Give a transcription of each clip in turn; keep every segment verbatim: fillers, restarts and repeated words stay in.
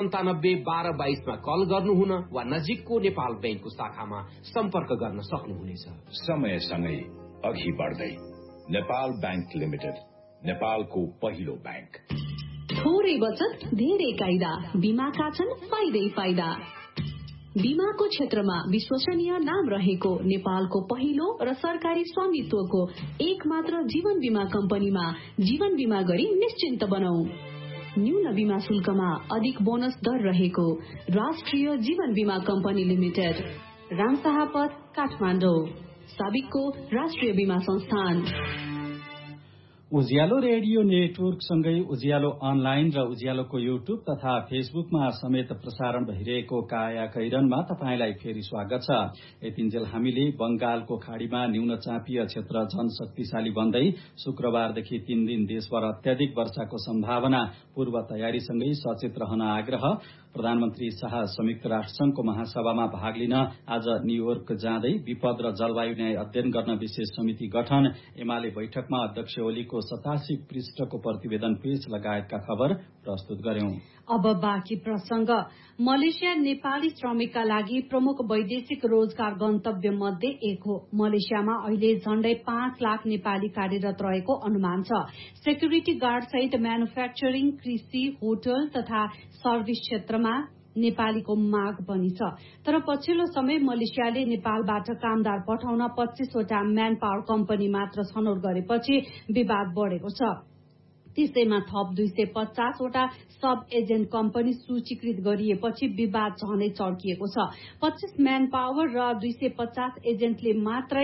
सन्तानब्बे बाह्र बाइसमा कल गर्नुहुन वा नजिकको नेपाल ब्याङ्कको शाखामा सम्पर्क गर्न सक्नुहुनेछ। समयसँगै अघि बढ्दै नेपाल ब्याङ्क लिमिटेड, नेपालको पहिलो ब्याङ्क। थोरै बचत धेरै कायदा, बीमाका छन् फाइदै फाइदा। बीमाको क्षेत्रमा विश्वसनीय नाम रहेको नेपालको पहिलो र सरकारी स्वामित्वको एक मात्र जीवन बीमा कम्पनीमा जीवन बीमा गरी निश्चिन्त बनौ। न्यून बीमा शुल्कमा अधिक बोनस दर रहेको राष्ट्रिय जीवन बीमा कम्पनी लिमिटेड, रामशाहपथ, काठमाडौँ। साबिकको राष्ट्रिय बीमा संस्थान। उज्यालो रेडियो नेटवर्क सँगै उज्यालो अनलाइन र उज्यालोको युट्युब तथा फेसबुकमा समेत प्रसारण भइरहेको काया कैरनमा तपाईंलाई फेरि स्वागत छ। यतिन्जेल हामीले बंगालको खाड़ीमा न्यून चापीय क्षेत्र झन शक्तिशाली बन्दै शुक्रबारदेखि तीन दिन देशभर अत्याधिक वर्षाको सम्भावना पूर्व तयारीसँगै सचेत रहन आग्रह। प्रधानमन्त्री शाह संयुक्त राष्ट्र संघको महासभामा भाग लिन आज न्यूयोर्क जाँदै विपद र जलवायु न्याय अध्ययन गर्न विशेष समिति गठन, एमाले बैठकमा अध्यक्ष ओलीको सतासी पृष्ठको प्रतिवेदन पेश लगायतका खबर प्रस्तुत गर्यौं। अब बाँकी प्रसंग। मलेसिया नेपाली श्रमिकका लागि प्रमुख वैदेशिक रोजगार गन्तव्य मध्ये एक हो। मलेसियामा अहिले झण्डै पाँच लाख नेपाली कार्यरत रहेको अनुमान छ। सेक्युरिटी गार्ड सहित म्यानुफ्याक्चरिङ, कृषि, होटल तथा सर्भिस क्षेत्रमा नेपालीको माग पनि छ। तर पछिल्लो समय मलेसियाले नेपालबाट कामदार पठाउन पच्चीसवटा म्यान पावर कम्पनी मात्र छनौट गरेपछि विवाद बढ़ेको छ। त्यसैमा थप दुई सय पचासवटा सब एजेन्ट कम्पनी सूचीकृत गरिएपछि विवाद झनै चर्किएको छ। पच्चीस म्यान पावर र दुई सय पचास एजेन्टले मात्रै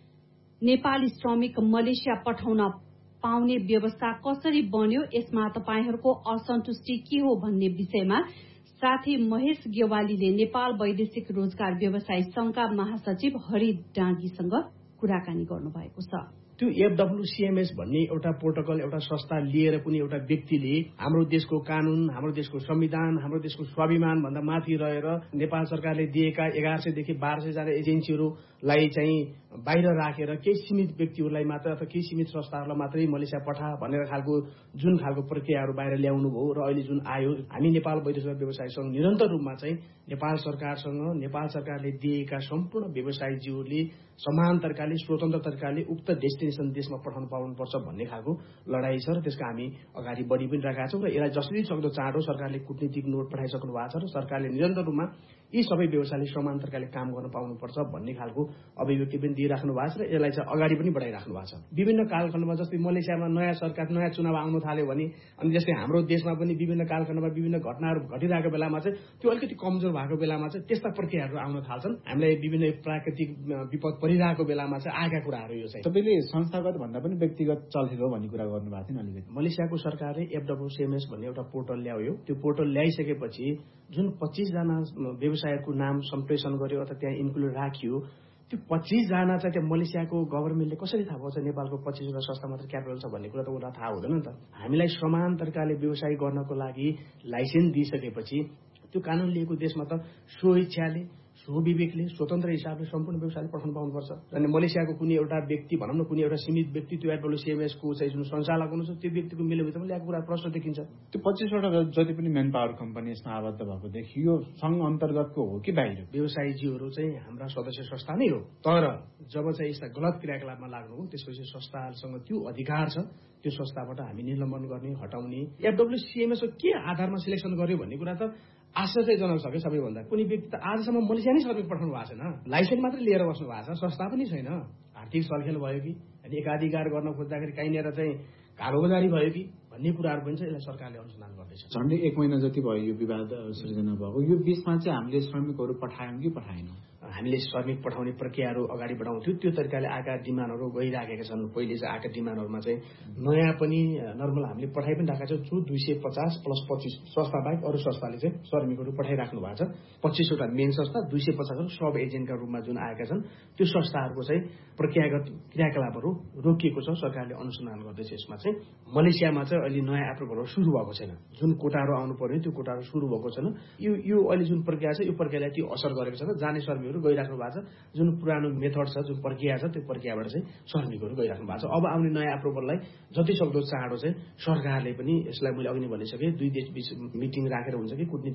नेपाली श्रमिक मलेसिया पठाउन पाउने व्यवस्था कसरी बन्यो, यसमा तपाईहरूको असन्तुष्टि के हो भन्ने विषयमा साथी महेश गेवालीले नेपाल वैदेशिक रोजगार व्यवसायी संघका महासचिव हरि डाँगीसँग कुराकानी गर्नुभएको छ। त्यो एफडब्ल्यूसीएमएस भन्ने एउटा प्रोटोकल, एउटा संस्था लिएर कुनै एउटा व्यक्तिले हाम्रो देशको कानून, हाम्रो देशको संविधान, हाम्रो देशको स्वाभिमान भन्दा माथि रहेर नेपाल सरकारले दिएका एघार सयदेखि बाह्र सयजना एजेन्सीहरूलाई चाहिँ बाहिर राखेर केही सीमित व्यक्तिहरूलाई मात्र अथवा केही सीमित संस्थाहरूलाई मात्रै मलेसिया पठा भनेर खालको जुन खालको प्रक्रियाहरू बाहिर ल्याउनु भयो र अहिले जुन आयो, हामी नेपाल वैदेशिक व्यवसाय संघ निरन्तर रूपमा चाहिँ नेपाल सरकारसँग, नेपाल सरकारले दिएका सम्पूर्ण व्यवसायीज्यूहरूले समान तरिकाले, स्वतन्त्र तरिकाले उक्त डेस्टिनेसन देशमा पठाउन पाउनुपर्छ भन्ने खालको लडाई छ र त्यसका हामी अगाडि बढी पनि राखेका छौँ र यसलाई जसरी सक्दो चाँडो सरकारले कूटनीतिक नोट पठाइसक्नु भएको छ र सरकारले निरन्तर रूपमा यी सबै व्यवसायले समान तरिकाले काम गर्न पाउनुपर्छ भन्ने खालको अभिव्यक्ति पनि दिइराख्नु भएको छ र यसलाई चाहिँ अगाडि पनि बढाइराख्नु भएको छ। विभिन्न कालखण्डमा जस्तै मलेसियामा नयाँ सरकार, नयाँ चुनाव आउन थाल्यो भने अनि जस्तै हाम्रो देशमा पनि विभिन्न कालखण्डमा विभिन्न घटनाहरू घटिरहेको बेलामा चाहिँ त्यो अलिकति कमजोर भएको बेलामा चाहिँ त्यस्ता प्रक्रियाहरू आउन थाल्छन्। हामीलाई विभिन्न प्राकृतिक विपद परिरहेको बेलामा चाहिँ आएका कुराहरू यो चाहिँ। तपाईँले संस्थागत भन्दा पनि व्यक्तिगत चल्थ्यो भन्ने कुरा गर्नुभएको थियो अलिकति। मलेसियाको सरकारले एफडब्ल्यूसीएमएस भन्ने एउटा पोर्टल ल्यायो। त्यो पोर्टल ल्याइसकेपछि जुन पच्चीसजना व्यवसायको नाम सम्प्रेषण गर्यो अथवा त्यहाँ इन्क्लुड राखियो, त्यो पच्चीसजना चाहिँ त्यहाँ मलेसियाको गभर्मेन्टले कसरी थाहा पाउँछ नेपालको पच्चीसवटा संस्था मात्र क्यापिटल छ भन्ने कुरा त उसलाई थाहा हुँदैन नि त। हामीलाई समान तरिकाले व्यवसाय गर्नको लागि लाइसेन्स दिइसकेपछि त्यो कानून लिएको देशमा त स्वइच्छाले, स्वविवेकले, स्वतन्त्र हिसाबले सम्पूर्ण व्यवसायले पठाउनु पाउनुपर्छ। अनि मलेसियाको कुनै एउटा व्यक्ति भनौँ न, कुनै एउटा सीमित व्यक्ति त्यो एफडब्ल्यूसीएमएस को चाहिँ जुन सञ्चालक हुनुहुन्छ त्यो व्यक्तिको मिलेमिलेमा ल्याएको कुरा प्रश्न देखिन्छ। त्यो पच्चीसवटा जति पनि म्यान पावर कम्पनी यसमा आबद्ध भएको देखियो, संघ अन्तर्गतको हो कि बाहिर? व्यवसायीजीहरू चाहिँ हाम्रा सदस्य संस्था नै हो, तर जब चाहिँ यस्ता गलत क्रियाकलापमा लाग्नु हो त्यसपछि संस्थाहरूसँग त्यो अधिकार छ त्यो संस्थाबाट हामी निलम्बन गर्ने, हटाउने। एफडब्ल्यूसीएमएस के आधारमा सिलेक्सन गर्यो भन्ने कुरा त आश्चर्यजनक छ कि सबैभन्दा। कुनै व्यक्ति त आजसम्म मलेसिया नै श्रमिक पठाउनु भएको छैन, लाइसेन्स मात्रै लिएर बस्नु भएको छ, संस्था पनि छैन। आर्थिक सलखेल भयो कि अनि एकाधिकार गर्न खोज्दाखेरि कहीँनिर चाहिँ कालोबजारी भयो कि भन्ने कुराहरू पनि चाहिँ यसलाई सरकारले अनुसन्धान गर्दैछ। झन्डै एक महिना जति भयो यो विवाद सृजना भएको। यो बीचमा चाहिँ हामीले श्रमिकहरू पठायौँ कि पठाएनौँ? हामीले श्रमिक पठाउने प्रक्रियाहरू अगाडि बढाउँथ्यौँ। त्यो तरिकाले आएका डिमान्डहरू गइराखेका छन्। पहिले चाहिँ आएका डिमान्डहरूमा चाहिँ नयाँ पनि नर्मल हामीले पठाइ पनि राखेका छौँ। जो दुई सय पचास प्लस पच्चिस संस्था बाहेक अरू संस्थाले चाहिँ श्रमिकहरू पठाइराख्नु भएको छ। पच्चिसवटा मेन संस्था, दुई सय पचासहरू सब एजेन्टका रूपमा जुन आएका छन् त्यो संस्थाहरूको चाहिँ प्रक्रियागत क्रियाकलापहरू रोकिएको छ। सरकारले अनुसन्धान गर्दैछ। यसमा चाहिँ मलेसियामा चाहिँ अहिले नयाँ एप्रुभलहरू सुरु भएको छैन। जुन कोटाहरू आउनु पर्ने त्यो कोटाहरू सुरु भएको छैन। यो यो अहिले जुन प्रक्रिया छ यो प्रक्रियालाई त्यो असर गरेको छैन। जाने श्रमिकहरू गइराख्नु भएको छ। जुन पुरानो मेथड छ, जुन प्रक्रिया छ त्यो प्रक्रियाबाट चाहिँ श्रमिकहरू गइराख्नु भएको छ। अब आउने नयाँ एप्रुभललाई जति सक्दो चाँडो चाहिँ सरकारले पनि यसलाई मैले अघि नै भनिसकेँ दुई देश बीच मिटिङ राखेर हुन्छ कि कूटनीतिक